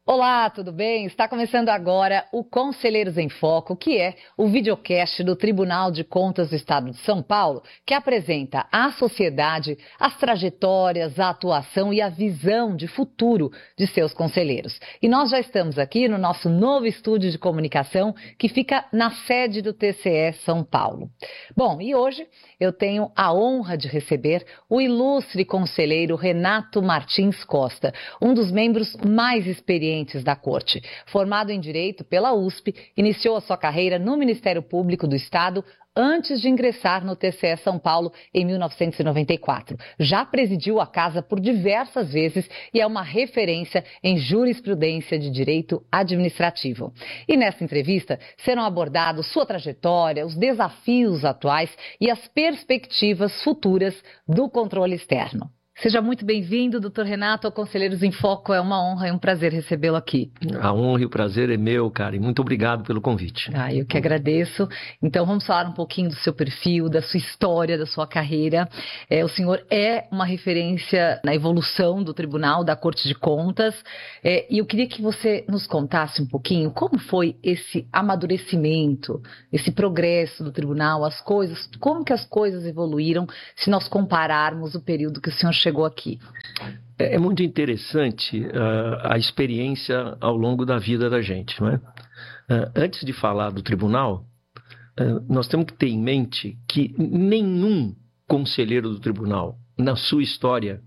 Olá, tudo bem? Está começando agora o Conselheiros em Foco, que é o videocast do Tribunal de Contas do Estado de São Paulo, que apresenta à sociedade as trajetórias, a atuação e a visão de futuro de seus conselheiros. E nós já estamos aqui no nosso novo estúdio de comunicação, que fica na sede do TCE São Paulo. Bom, e hoje eu tenho a honra de receber o ilustre conselheiro Renato Martins Costa, um dos membros mais experientes da Corte. Formado em Direito pela USP, iniciou a sua carreira no Ministério Público do Estado antes de ingressar no TCE São Paulo em 1994. Já presidiu a casa por diversas vezes e é uma referência em jurisprudência de direito administrativo. E nessa entrevista serão abordados sua trajetória, os desafios atuais e as perspectivas futuras do controle externo. Seja muito bem-vindo, doutor Renato, ao Conselheiros em Foco. É uma honra e um prazer recebê-lo aqui. A honra e o prazer é meu, cara, e muito obrigado pelo convite. Eu que agradeço. Então, vamos falar um pouquinho do seu perfil, da sua história, da sua carreira. O senhor é uma referência na evolução do Tribunal, da Corte de Contas. E eu queria que você nos contasse um pouquinho como foi esse amadurecimento, esse progresso do Tribunal, as coisas, como que as coisas evoluíram se nós compararmos o período que o senhor chegou aqui. É muito interessante a experiência ao longo da vida da gente, não é? Antes de falar do tribunal, nós temos que ter em mente que nenhum conselheiro do tribunal, na sua história,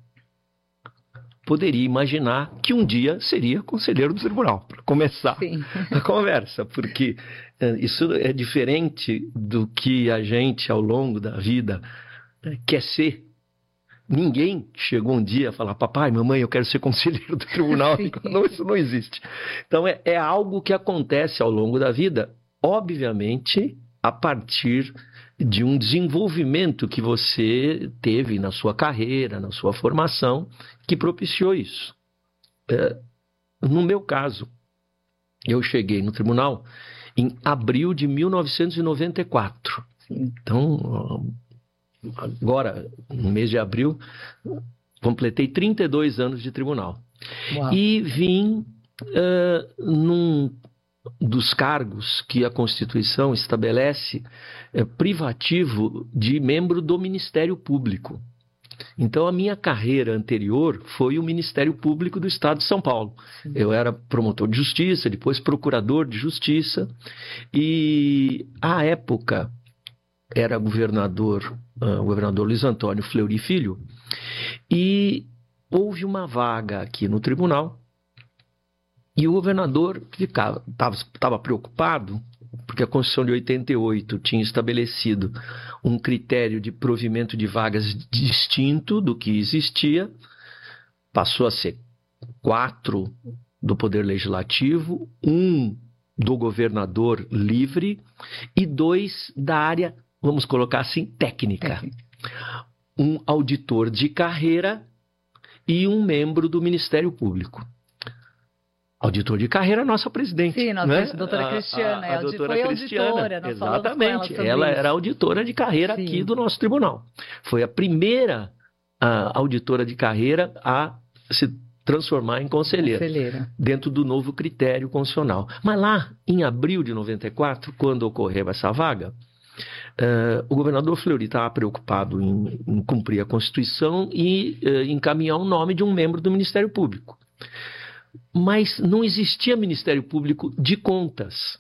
poderia imaginar que um dia seria conselheiro do tribunal, para começar a conversa, porque isso é diferente do que a gente, ao longo da vida, quer ser. Ninguém chegou um dia a falar, papai, mamãe, eu quero ser conselheiro do tribunal. Não, isso não existe. Então, é algo que acontece ao longo da vida, obviamente, a partir de um desenvolvimento que você teve na sua carreira, na sua formação, que propiciou isso. No meu caso, eu cheguei no tribunal em abril de 1994. Então, agora, no mês de abril, completei 32 anos de tribunal. Uau. E vim num dos cargos que a Constituição estabelece privativo de membro do Ministério Público. Então, a minha carreira anterior foi o Ministério Público do Estado de São Paulo. Eu era promotor de justiça, depois procurador de justiça, e à época era o governador Luiz Antônio Fleury Filho, e houve uma vaga aqui no tribunal, e o governador estava preocupado, porque a Constituição de 88 tinha estabelecido um critério de provimento de vagas distinto do que existia, passou a ser 4 do Poder Legislativo, 1 do governador livre e 2 da área, vamos colocar assim, técnica. Um auditor de carreira e um membro do Ministério Público. Auditor de carreira, nossa presidente. Sim, nossa doutora Cristiana. A doutora foi Cristiana, auditora, nós exatamente. Ela era auditora de carreira aqui do nosso tribunal. Foi a primeira auditora de carreira a se transformar em conselheira. Dentro do novo critério constitucional. Mas lá, em abril de 94, quando ocorreu essa vaga, o governador Fleury estava preocupado em cumprir a Constituição e encaminhar o nome de um membro do Ministério Público. Mas não existia Ministério Público de Contas.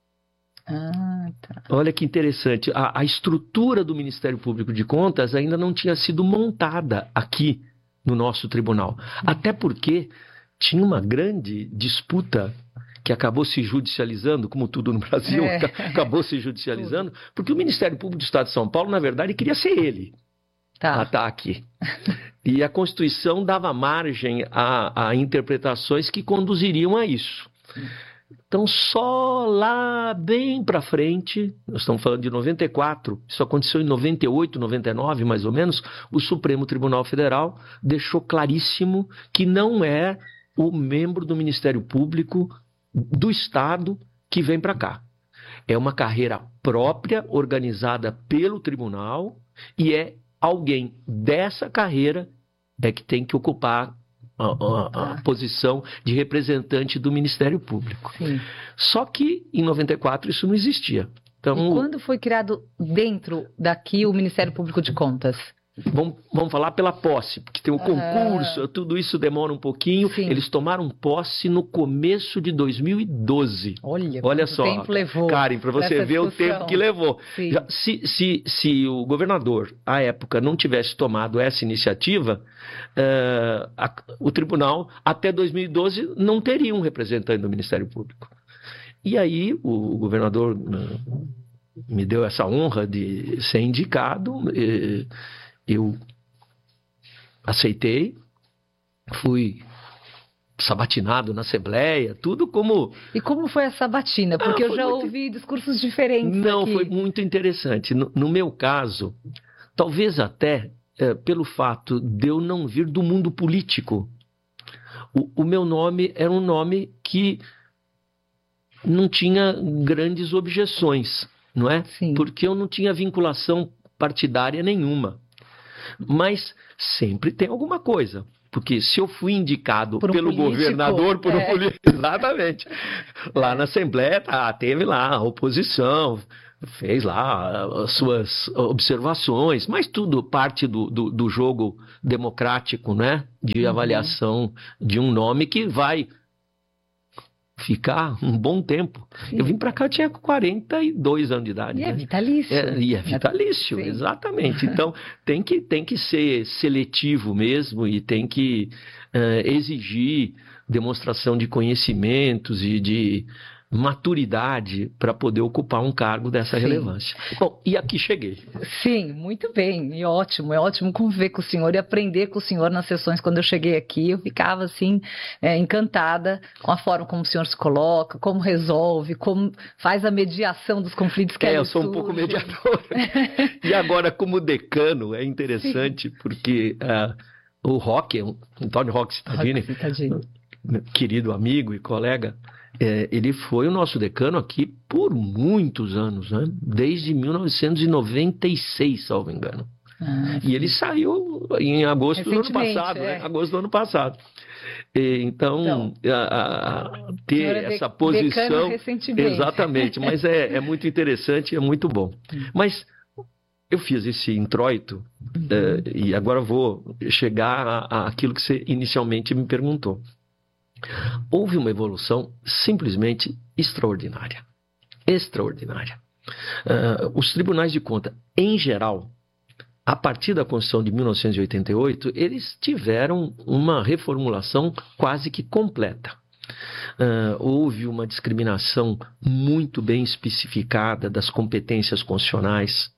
Tá. Olha que interessante. A estrutura do Ministério Público de Contas ainda não tinha sido montada aqui no nosso tribunal. Até porque tinha uma grande disputa que acabou se judicializando, como tudo no Brasil, acabou se judicializando, porque o Ministério Público do Estado de São Paulo, na verdade, queria ser ele a estar aqui. E a Constituição dava margem a interpretações que conduziriam a isso. Então, só lá bem para frente, nós estamos falando de 94, isso aconteceu em 98, 99, mais ou menos, o Supremo Tribunal Federal deixou claríssimo que não é o membro do Ministério Público do Estado que vem para cá. É uma carreira própria, organizada pelo tribunal, e é alguém dessa carreira que tem que ocupar a posição de representante do Ministério Público. Sim. Só que em 94 isso não existia. Então, e quando foi criado dentro daqui o Ministério Público de Contas? Vamos falar pela posse, porque tem o concurso, tudo isso demora um pouquinho. Sim. Eles tomaram posse no começo de 2012. Olha só, tempo levou, Karen, para você ver o tempo que levou. Já, se o governador, à época, não tivesse tomado essa iniciativa, o tribunal, até 2012, não teria um representante do Ministério Público. E aí o governador me deu essa honra de ser indicado. Eu aceitei, fui sabatinado na Assembleia, tudo como... E como foi a sabatina? Porque eu já ouvi discursos diferentes. Não, aqui. Foi muito interessante. No meu caso, talvez até pelo fato de eu não vir do mundo político, o meu nome era um nome que não tinha grandes objeções, não é? Sim. Porque eu não tinha vinculação partidária nenhuma. Mas sempre tem alguma coisa. Porque se eu fui indicado pelo governador, por um político, exatamente. Lá na Assembleia, teve lá a oposição, fez lá as suas observações, mas tudo parte do jogo democrático, né? De avaliação de um nome que vai ficar um bom tempo. Sim. Eu vim para cá, eu tinha 42 anos de idade. E é vitalício. E é vitalício, sim. Exatamente. Então, tem que ser seletivo mesmo e tem que exigir demonstração de conhecimentos e de maturidade para poder ocupar um cargo dessa relevância. Bom, e aqui cheguei. Sim, muito bem, e ótimo, é ótimo conviver com o senhor e aprender com o senhor nas sessões. Quando eu cheguei aqui, eu ficava assim, encantada com a forma como o senhor se coloca, como resolve, como faz a mediação dos conflitos que eu sou um pouco mediador. E agora, como decano, é interessante, sim. Porque o Roque, Antônio Roque Cittadini, meu querido amigo e colega, ele foi o nosso decano aqui por muitos anos, né? Desde 1996, salvo engano. E ele saiu em agosto do ano passado, né? Agosto do ano passado. Então ter essa posição... Exatamente, mas é muito interessante, é muito bom. Mas eu fiz esse introito e agora vou chegar àquilo que você inicialmente me perguntou. Houve uma evolução simplesmente extraordinária. Extraordinária. Os tribunais de contas, em geral, a partir da Constituição de 1988, eles tiveram uma reformulação quase que completa. Houve uma discriminação muito bem especificada das competências constitucionais.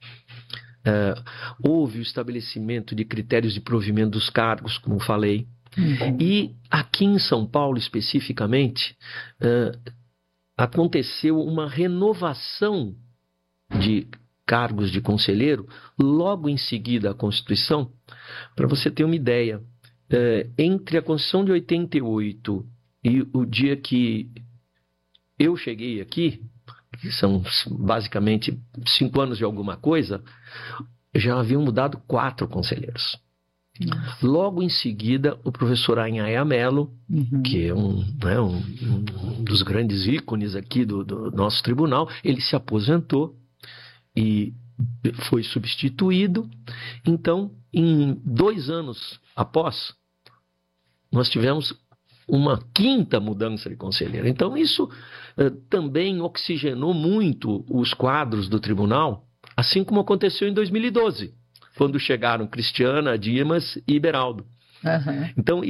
Houve o estabelecimento de critérios de provimento dos cargos, como falei. E aqui em São Paulo, especificamente, aconteceu uma renovação de cargos de conselheiro logo em seguida à Constituição. Para você ter uma ideia, entre a Constituição de 88 e o dia que eu cheguei aqui, que são basicamente 5 anos de alguma coisa, já haviam mudado 4 conselheiros. Logo em seguida, o professor Anhaia Mello, que é um dos grandes ícones aqui do nosso tribunal, ele se aposentou e foi substituído. Então, em 2 anos após, nós tivemos uma 5ª mudança de conselheiro. Então, isso também oxigenou muito os quadros do tribunal, assim como aconteceu em 2012. Quando chegaram Cristiana, Dimas e Beraldo. Então,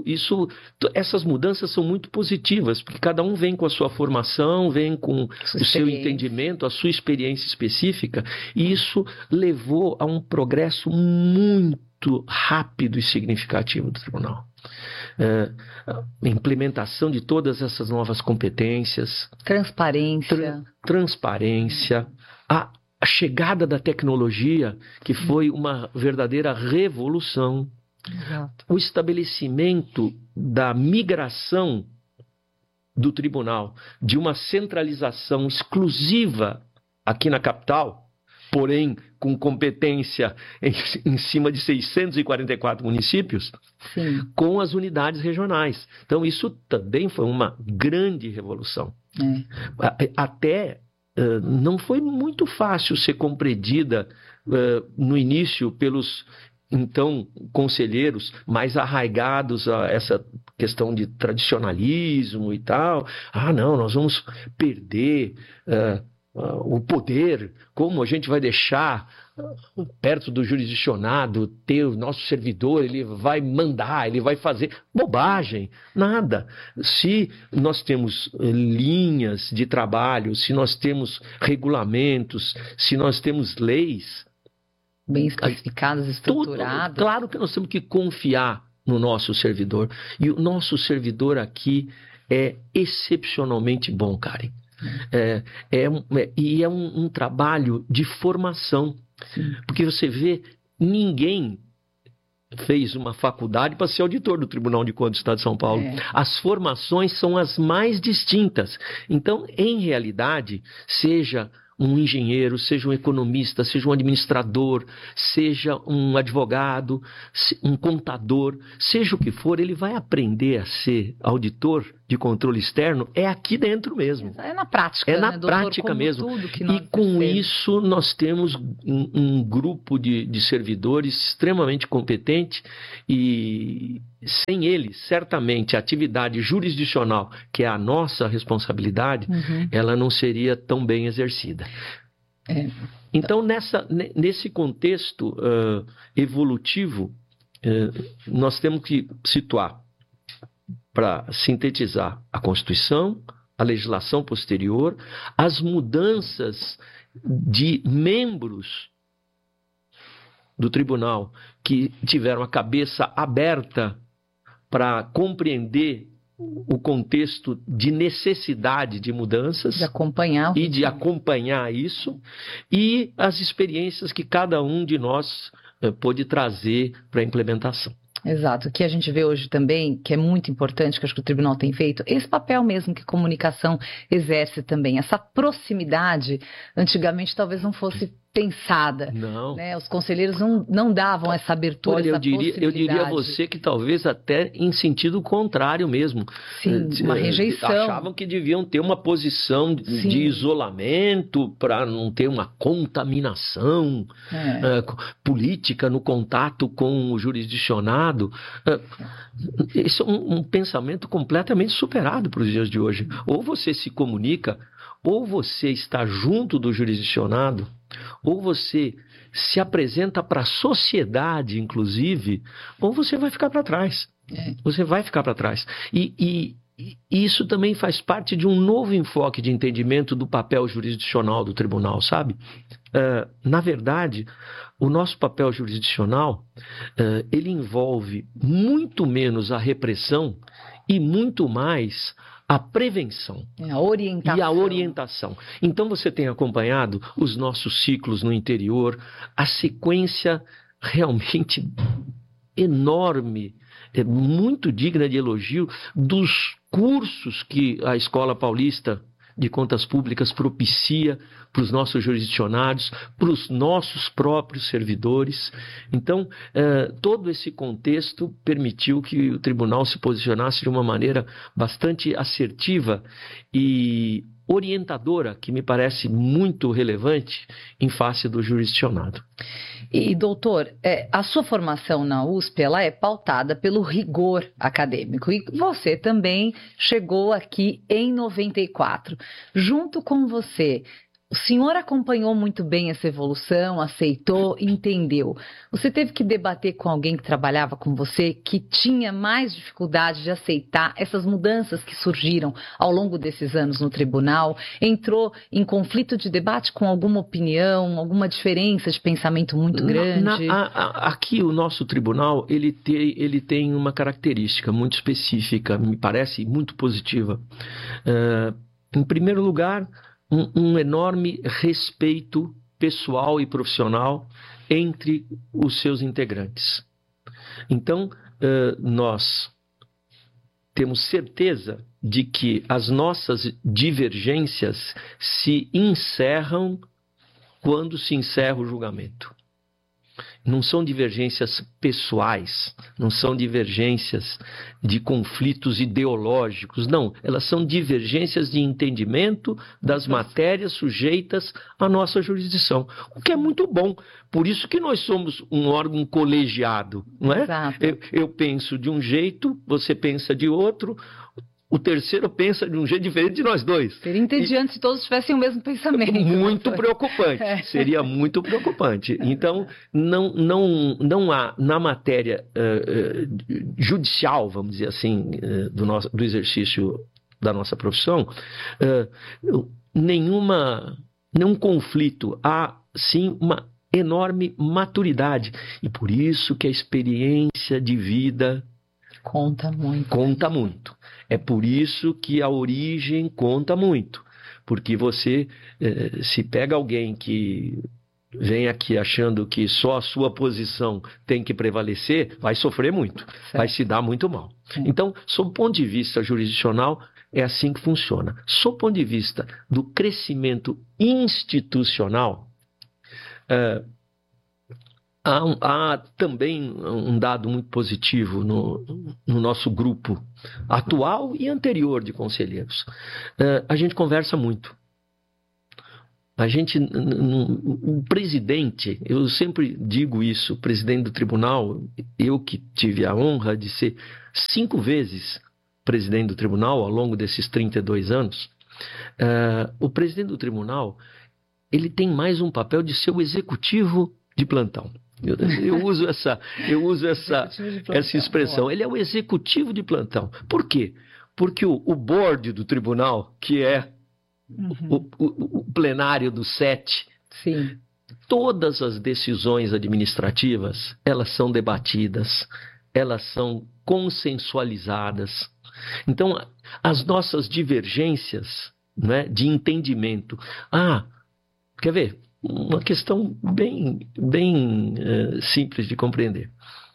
essas mudanças são muito positivas, porque cada um vem com a sua formação, vem com o seu entendimento, a sua experiência específica, e isso levou a um progresso muito rápido e significativo do tribunal. A implementação de todas essas novas competências. Transparência. A chegada da tecnologia, que foi uma verdadeira revolução. Exato. O estabelecimento da migração do tribunal, de uma centralização exclusiva aqui na capital, porém com competência em cima de 644 municípios, Sim. com as unidades regionais. Então, isso também foi uma grande revolução. Até não foi muito fácil ser compreendida no início pelos, então, conselheiros mais arraigados a essa questão de tradicionalismo e tal. Não, nós vamos perder o poder, como a gente vai deixar perto do jurisdicionado ter o nosso servidor, ele vai mandar, ele vai fazer bobagem, nada. Se nós temos linhas de trabalho, se nós temos regulamentos, se nós temos leis bem especificadas, estruturadas, claro que nós temos que confiar no nosso servidor, e o nosso servidor aqui é excepcionalmente bom, Karen. E é um trabalho de formação. Sim. Porque você vê, ninguém fez uma faculdade para ser auditor do Tribunal de Contas do Estado de São Paulo. As formações são as mais distintas. Então, em realidade, seja um engenheiro, seja um economista, seja um administrador, seja um advogado, um contador, seja o que for, ele vai aprender a ser auditor de controle externo aqui dentro mesmo. É na prática, é na né, doutor, prática mesmo. E com isso nós temos um grupo de servidores extremamente competente, e sem eles, certamente, a atividade jurisdicional, que é a nossa responsabilidade, ela não seria tão bem exercida. Então, nesse contexto evolutivo, nós temos que situar, para sintetizar, a Constituição, a legislação posterior, as mudanças de membros do tribunal que tiveram a cabeça aberta para compreender o contexto de necessidade de mudanças, de acompanhar isso, e as experiências que cada um de nós pôde trazer para a implementação. Exato. O que a gente vê hoje também, que é muito importante, que acho que o tribunal tem feito, esse papel mesmo que a comunicação exerce também. Essa proximidade, antigamente talvez não fosse pensada. Não. Né? Os conselheiros não davam essa abertura, essa possibilidade. Eu diria a você que talvez até em sentido contrário mesmo. Sim, uma rejeição. Achavam que deviam ter uma posição de isolamento para não ter uma contaminação política no contato com o jurisdicionado. Esse é um pensamento completamente superado para os dias de hoje. Ou você se comunica, ou você está junto do jurisdicionado, ou você se apresenta para a sociedade, inclusive, ou você vai ficar para trás. Você vai ficar para trás. E isso também faz parte de um novo enfoque de entendimento do papel jurisdicional do tribunal, sabe? Na verdade, o nosso papel jurisdicional, ele envolve muito menos a repressão e muito mais a prevenção e a orientação. Então você tem acompanhado os nossos ciclos no interior, a sequência realmente enorme, muito digna de elogio, dos cursos que a Escola Paulista de Contas Públicas propicia para os nossos jurisdicionados, para os nossos próprios servidores. Então, todo esse contexto permitiu que o tribunal se posicionasse de uma maneira bastante assertiva e orientadora, que me parece muito relevante em face do jurisdicionado. E, doutor, a sua formação na USP, ela é pautada pelo rigor acadêmico. E você também chegou aqui em 94. Junto com você, o senhor acompanhou muito bem essa evolução, aceitou, entendeu. Você teve que debater com alguém que trabalhava com você, que tinha mais dificuldade de aceitar essas mudanças que surgiram ao longo desses anos no tribunal? Entrou em conflito de debate com alguma opinião, alguma diferença de pensamento muito grande? Aqui o nosso tribunal, ele tem uma característica muito específica, me parece muito positiva. Em primeiro lugar, um enorme respeito pessoal e profissional entre os seus integrantes. Então, nós temos certeza de que as nossas divergências se encerram quando se encerra o julgamento. Não são divergências pessoais, não são divergências de conflitos ideológicos, não. Elas são divergências de entendimento das matérias sujeitas à nossa jurisdição, o que é muito bom. Por isso que nós somos um órgão colegiado, não é? Exato. Eu penso de um jeito, você pensa de outro, o terceiro pensa de um jeito diferente de nós dois. Seria entediante se todos tivessem o mesmo pensamento. Muito preocupante. Seria muito preocupante. Então, não há, na matéria judicial, vamos dizer assim, do exercício da nossa profissão, nenhum conflito. Há, sim, uma enorme maturidade. E por isso que a experiência de vida conta muito. Conta muito. É por isso que a origem conta muito. Porque você, se pega alguém que vem aqui achando que só a sua posição tem que prevalecer, vai sofrer muito. Certo. Vai se dar muito mal. Sim. Então, sob o ponto de vista jurisdicional, é assim que funciona. Sob o ponto de vista do crescimento institucional, há também um dado muito positivo no nosso grupo atual e anterior de conselheiros. A gente conversa muito. O presidente, eu sempre digo isso, o presidente do tribunal, eu que tive a honra de ser 5 vezes presidente do tribunal ao longo desses 32 anos, o presidente do tribunal, ele tem mais um papel de ser o executivo de plantão. Eu uso essa expressão. Ele é o executivo de plantão. Por quê? Porque o board do tribunal, que é o plenário do 7, sim, todas as decisões administrativas, elas são debatidas, elas são consensualizadas. Então, as nossas divergências, né, de entendimento. Quer ver? Uma questão bem simples de compreender.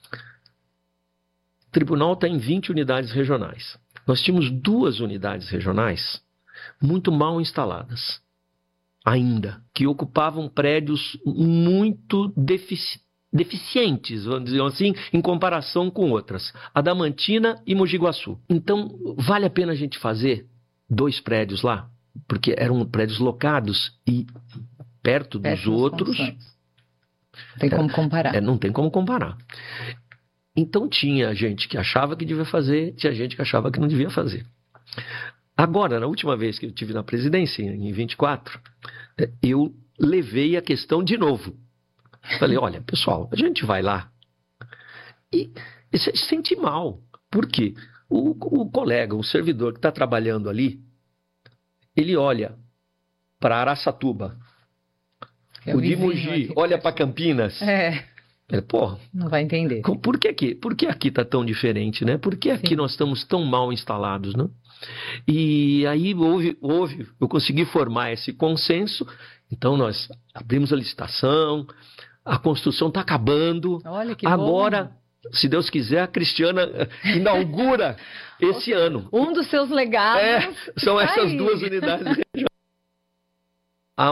O tribunal está em 20 unidades regionais. Nós tínhamos 2 unidades regionais muito mal instaladas, ainda, que ocupavam prédios muito deficientes, vamos dizer assim, em comparação com outras, Adamantina e Mogi Guaçu. Então, vale a pena a gente fazer 2 prédios lá, porque eram prédios locados e perto dos outros. Não tem como comparar. Não tem como comparar. Então tinha gente que achava que devia fazer, tinha gente que achava que não devia fazer. Agora, na última vez que eu estive na presidência, em 24, eu levei a questão de novo. Falei, olha, pessoal, a gente vai lá e se sente mal. Por quê? O colega, o servidor que está trabalhando ali, ele olha para Araçatuba, o de Mogi olha para Campinas. Não vai entender. Por que aqui está tão diferente, né? Por que aqui nós estamos tão mal instalados, né? E aí eu consegui formar esse consenso. Então nós abrimos a licitação, a construção está acabando. Olha que agora, bom. Se Deus quiser, a Cristiana inaugura esse ano. Um dos seus legados. São essas 2 unidades regionais. Há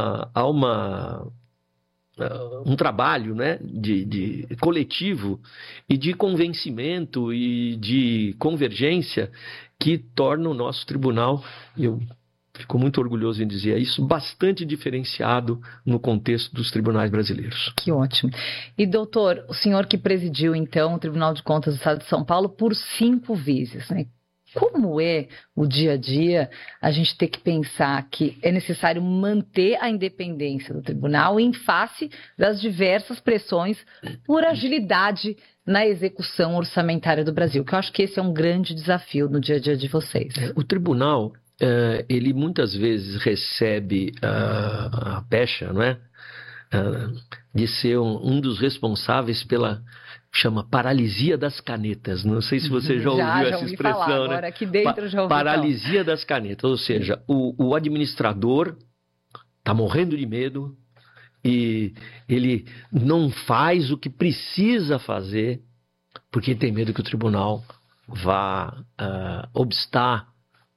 um trabalho, né, de coletivo e de convencimento e de convergência que torna o nosso tribunal, eu fico muito orgulhoso em dizer isso, bastante diferenciado no contexto dos tribunais brasileiros. Que ótimo. E doutor, o senhor que presidiu então o Tribunal de Contas do Estado de São Paulo por 5 vezes, né? Como é o dia a dia a gente ter que pensar que é necessário manter a independência do tribunal em face das diversas pressões por agilidade na execução orçamentária do Brasil? Que eu acho que esse é um grande desafio no dia a dia de vocês. O tribunal, ele muitas vezes recebe a pecha, não é? De ser um dos responsáveis pela... chama paralisia das canetas. Não sei se você já ouviu essa expressão, falar, né? Agora aqui dentro já ouvi paralisia das canetas, ou seja, o administrador está morrendo de medo e ele não faz o que precisa fazer porque tem medo que o tribunal vá obstar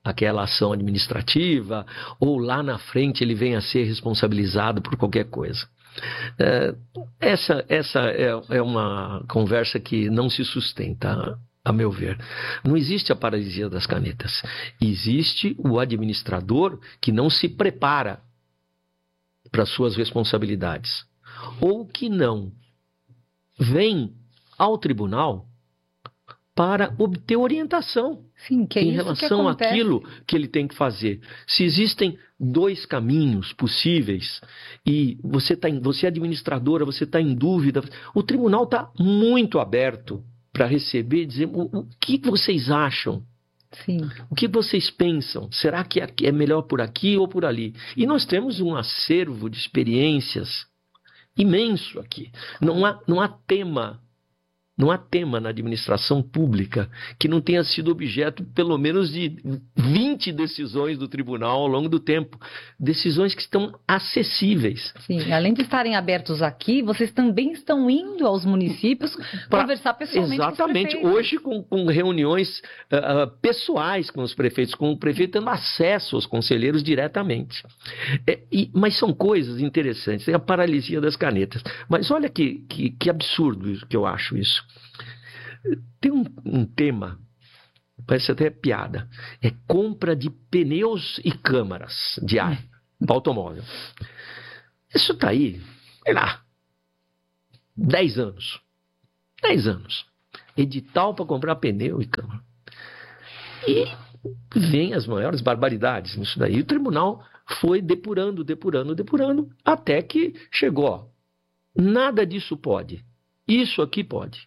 aquela ação administrativa, ou lá na frente ele venha a ser responsabilizado por qualquer coisa. Essa é uma conversa que não se sustenta, a meu ver. Não existe a paralisia das canetas. Existe o administrador que não se prepara para suas responsabilidades, ou que não vem ao tribunal para obter orientação. Sim, que é em isso relação que àquilo que ele tem que fazer. Se existem 2 caminhos possíveis e você é administradora, você está em dúvida, o tribunal está muito aberto para receber e dizer o que vocês acham. Sim. O que vocês pensam? Será que é melhor por aqui ou por ali? E nós temos um acervo de experiências imenso aqui. Não há tema na administração pública que não tenha sido objeto pelo menos de 20 decisões do tribunal ao longo do tempo. Decisões que estão acessíveis. Sim, além de estarem abertos aqui, vocês também estão indo aos municípios conversar pessoalmente com os prefeitos. Exatamente. Hoje com reuniões pessoais com os prefeitos, com o prefeito tendo acesso aos conselheiros diretamente. Mas são coisas interessantes. Tem a paralisia das canetas. Mas olha que absurdo isso, que eu acho isso. Tem um tema, parece até piada, é compra de pneus e câmaras de ar para automóvel. Isso está aí, sei lá, 10 anos. 10 anos. Edital para comprar pneu e câmara. E vem as maiores barbaridades nisso daí. O tribunal foi depurando, até que chegou. Ó, nada disso pode. Isso aqui pode.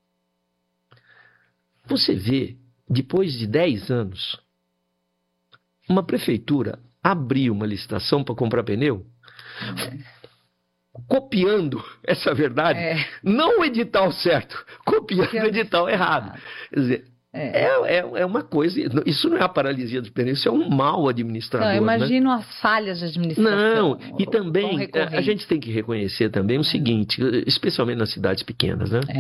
Você vê, depois de 10 anos, uma prefeitura abrir uma licitação para comprar pneu, copiando essa verdade, não o edital certo, copiando o edital errado. Quer dizer, é uma coisa, isso não é a paralisia do pneu, isso é um mau administrador. Não, eu imagino, né, as falhas de administração. Não, e também a gente tem que reconhecer também o seguinte, especialmente nas cidades pequenas, né?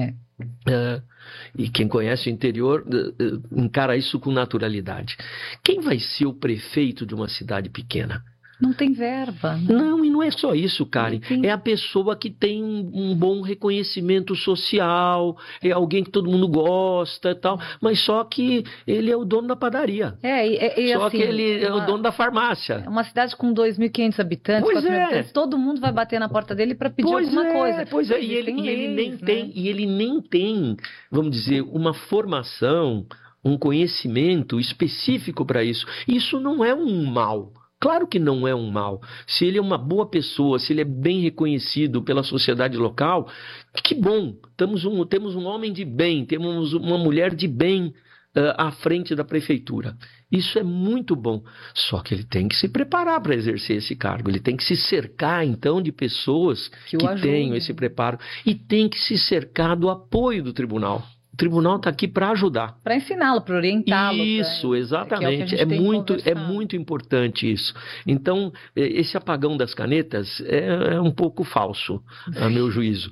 E quem conhece o interior encara isso com naturalidade. Quem vai ser o prefeito de uma cidade pequena? Não tem verba. Não, e não é só isso, Karen. É a pessoa que tem um bom reconhecimento social, é alguém que todo mundo gosta e tal, mas só que ele é o dono da padaria. Só assim, que ele é o dono da farmácia. É uma cidade com 2.500 habitantes, 4.000 habitantes, todo mundo vai bater na porta dele para pedir alguma coisa. Pois é, e ele nem tem, vamos dizer, uma formação, um conhecimento específico para isso. Isso não é um mal. Claro que não é um mal. Se ele é uma boa pessoa, se ele é bem reconhecido pela sociedade local, que bom. Temos um homem de bem, temos uma mulher de bem à frente da prefeitura. Isso é muito bom. Só que ele tem que se preparar para exercer esse cargo. Ele tem que se cercar, então, de pessoas que tenham esse preparo. E tem que se cercar do apoio do tribunal. O tribunal está aqui para ajudar. Para ensiná-lo, para orientá-lo. Isso, exatamente. É muito importante isso. Então, esse apagão das canetas é um pouco falso, a meu juízo.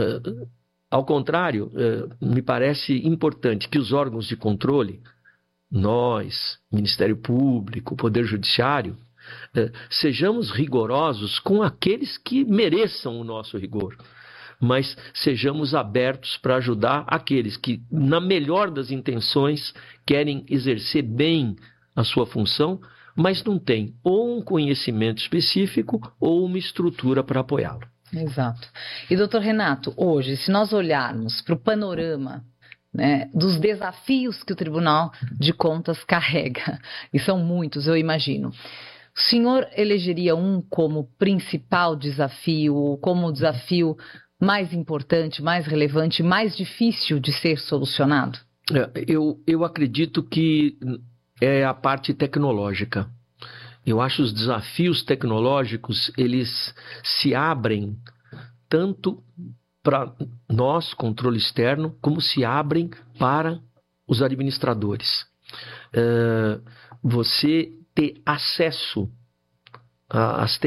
Ao contrário, me parece importante que os órgãos de controle, nós, Ministério Público, Poder Judiciário, sejamos rigorosos com aqueles que mereçam o nosso rigor. Mas sejamos abertos para ajudar aqueles que, na melhor das intenções, querem exercer bem a sua função, mas não têm ou um conhecimento específico ou uma estrutura para apoiá-lo. Exato. E, doutor Renato, hoje, se nós olharmos para o panorama, né, dos desafios que o Tribunal de Contas carrega, e são muitos, eu imagino, o senhor elegeria um como principal desafio, como desafio mais importante, mais relevante, mais difícil de ser solucionado? Eu acredito que é a parte tecnológica. Eu acho os desafios tecnológicos, eles se abrem tanto para nós, controle externo, como se abrem para os administradores. Você ter acesso às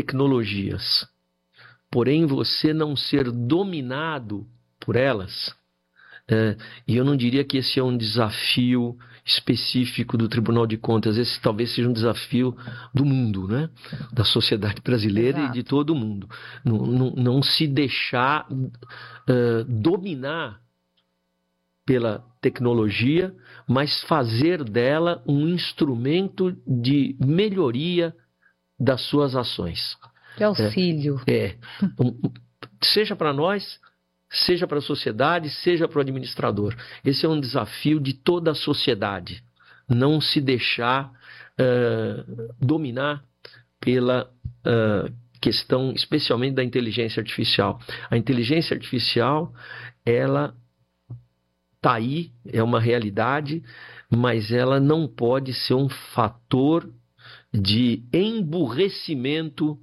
tecnologias, porém você não ser dominado por elas, E eu não diria que esse é um desafio específico do Tribunal de Contas. Esse talvez seja um desafio do mundo, né? Da sociedade brasileira. Exato. E de todo o mundo. Não se deixar dominar pela tecnologia, mas fazer dela um instrumento de melhoria das suas ações. De auxílio. Seja para nós, seja para a sociedade, seja para o administrador. Esse é um desafio de toda a sociedade. Não se deixar dominar pela questão, especialmente da inteligência artificial. A inteligência artificial, ela está aí, é uma realidade, mas ela não pode ser um fator de emburrecimento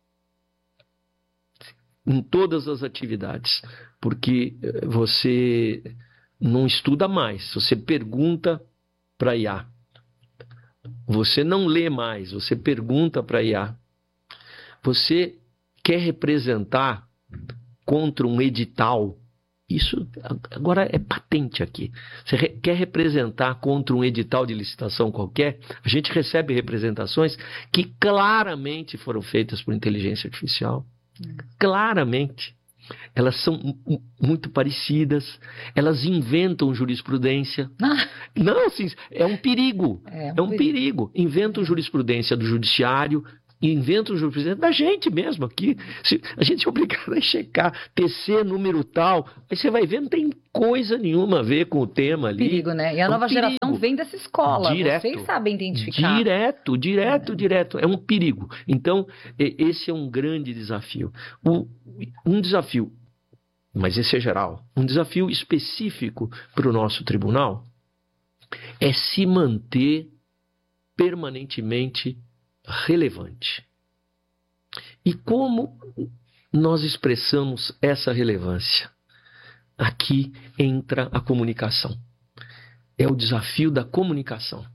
em todas as atividades, porque você não estuda mais, você pergunta para a IA. Você não lê mais, você pergunta para a IA. Você quer representar contra um edital. Isso agora é patente aqui. Você quer representar contra um edital de licitação qualquer? A gente recebe representações que claramente foram feitas por inteligência artificial. Claramente. Elas são muito parecidas, elas inventam jurisprudência. Não, sim, é um perigo. É um perigo. Inventam jurisprudência do judiciário, inventam jurisprudência da gente mesmo aqui. A gente é obrigado a checar TC número tal, aí você vai ver, não tem coisa nenhuma a ver com o tema ali. Perigo, né? E a nova geração vem dessa escola, vocês sabem identificar. Direto. É um perigo. Então, esse é um grande desafio. Um desafio, mas esse é geral, um desafio específico para o nosso tribunal é se manter permanentemente relevante. E como nós expressamos essa relevância? Aqui entra a comunicação. É o desafio da comunicação.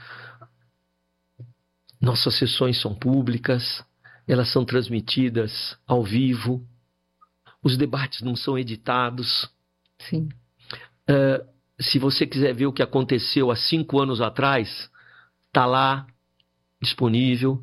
Nossas sessões são públicas, elas são transmitidas ao vivo, os debates não são editados. Sim. Se você quiser ver o que aconteceu há 5 anos atrás, está lá, disponível.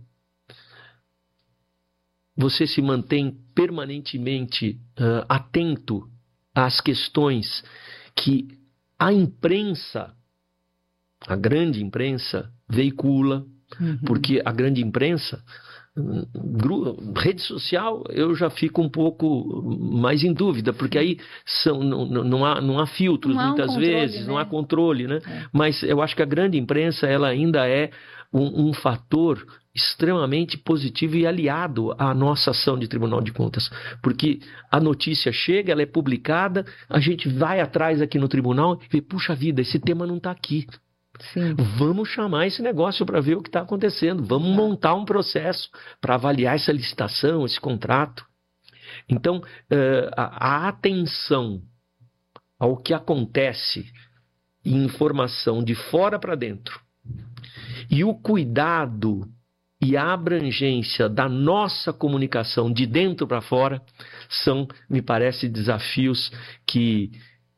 Você se mantém permanentemente atento às questões que a imprensa, a grande imprensa, veicula, porque a grande imprensa, rede social, eu já fico um pouco mais em dúvida, porque aí não há filtros muitas vezes, não há controle, né? Mas eu acho que a grande imprensa, ela ainda é um fator extremamente positivo e aliado à nossa ação de Tribunal de Contas, porque a notícia chega, ela é publicada, a gente vai atrás aqui no tribunal e vê, puxa vida, esse tema não está aqui. Sim. Vamos chamar esse negócio para ver o que está acontecendo, vamos montar um processo para avaliar essa licitação, esse contrato. Então, a atenção ao que acontece em informação de fora para dentro e o cuidado e a abrangência da nossa comunicação de dentro para fora são, me parece, desafios que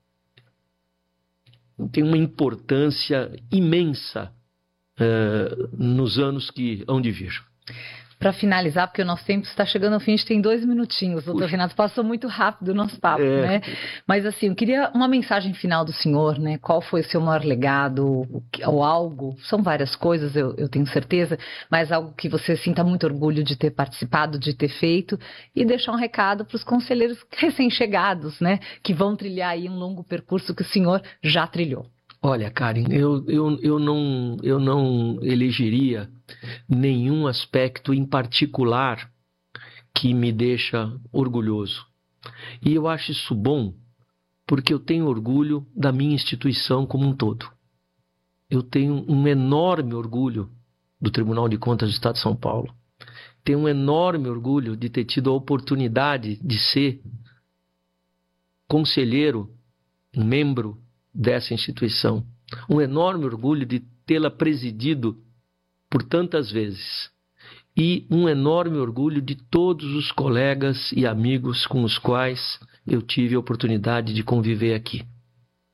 têm uma importância imensa nos anos que hão de vir. Para finalizar, porque o nosso tempo está chegando ao fim, a gente tem 2 minutinhos, doutor Renato, passou muito rápido o nosso papo, né? Mas assim, eu queria uma mensagem final do senhor, né? Qual foi o seu maior legado, ou algo, são várias coisas, eu tenho certeza, mas algo que você sinta muito orgulho de ter participado, de ter feito, e deixar um recado para os conselheiros recém-chegados, né? Que vão trilhar aí um longo percurso que o senhor já trilhou. Olha, Karen, eu não elegeria nenhum aspecto em particular que me deixa orgulhoso. E eu acho isso bom porque eu tenho orgulho da minha instituição como um todo. Eu tenho um enorme orgulho do Tribunal de Contas do Estado de São Paulo. Tenho um enorme orgulho de ter tido a oportunidade de ser conselheiro, membro dessa instituição. Um enorme orgulho de tê-la presidido por tantas vezes. E um enorme orgulho de todos os colegas e amigos com os quais eu tive a oportunidade de conviver aqui.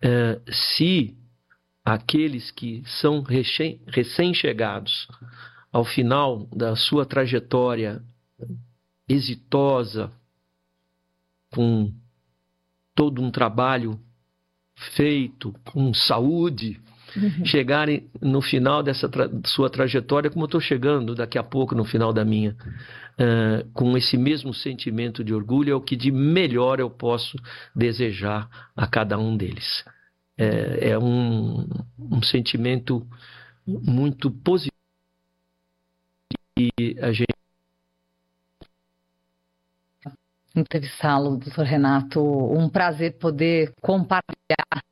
se aqueles que são recém-chegados ao final da sua trajetória exitosa, com todo um trabalho feito, com saúde, chegarem no final dessa sua trajetória, como eu estou chegando daqui a pouco no final da minha, com esse mesmo sentimento de orgulho, é o que de melhor eu posso desejar a cada um deles. É um sentimento muito positivo e a gente entrevistá-lo, doutor Renato. Um prazer poder compartilhar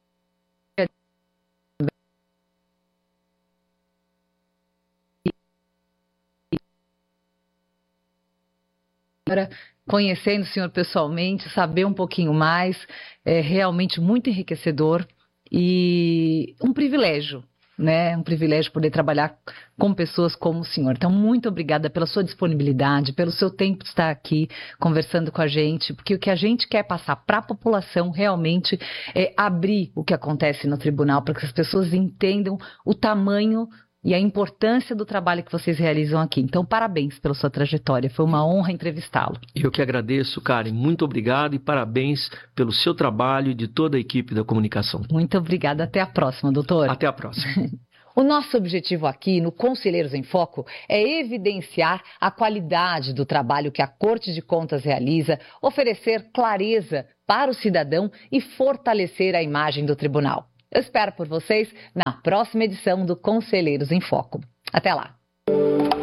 conhecendo o senhor pessoalmente, saber um pouquinho mais, é realmente muito enriquecedor e um privilégio, né? Um privilégio poder trabalhar com pessoas como o senhor. Então, muito obrigada pela sua disponibilidade, pelo seu tempo de estar aqui conversando com a gente, porque o que a gente quer passar para a população realmente é abrir o que acontece no tribunal, para que as pessoas entendam o tamanho e a importância do trabalho que vocês realizam aqui. Então, parabéns pela sua trajetória. Foi uma honra entrevistá-lo. Eu que agradeço, Karen. Muito obrigado e parabéns pelo seu trabalho e de toda a equipe da comunicação. Muito obrigada. Até a próxima, doutor. Até a próxima. O nosso objetivo aqui no Conselheiros em Foco é evidenciar a qualidade do trabalho que a Corte de Contas realiza, oferecer clareza para o cidadão e fortalecer a imagem do tribunal. Eu espero por vocês na próxima edição do Conselheiros em Foco. Até lá!